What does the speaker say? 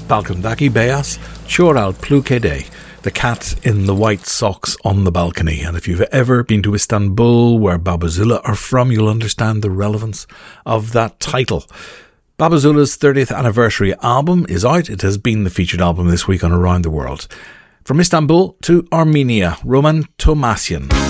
Balkandaki Beas, Choral Plukede, the cat in the white socks on the balcony. And if you've ever been to Istanbul, where Babazula are from, you'll understand the relevance of that title. Babazula's 30th anniversary album is out. It has been the featured album this week on Around the World. From Istanbul to Armenia, Roman Tomasyan.